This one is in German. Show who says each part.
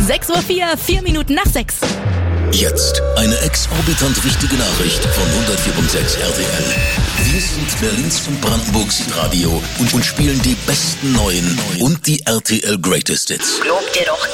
Speaker 1: 6:04 Uhr, 4 Minuten nach 6.
Speaker 2: Jetzt eine exorbitant wichtige Nachricht von 104.6 RTL. Wir sind Berlins und Brandenburgs Radio und spielen die besten neuen und die RTL Greatest Hits.
Speaker 3: Glaubt ihr doch